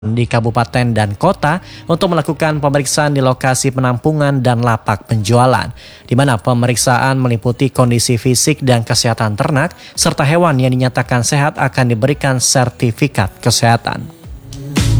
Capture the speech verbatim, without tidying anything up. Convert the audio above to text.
di kabupaten dan kota untuk melakukan pemeriksaan di lokasi penampungan dan lapak penjualan, di mana pemeriksaan meliputi kondisi fisik dan kesehatan ternak, serta hewan yang dinyatakan sehat akan diberikan sertifikat kesehatan.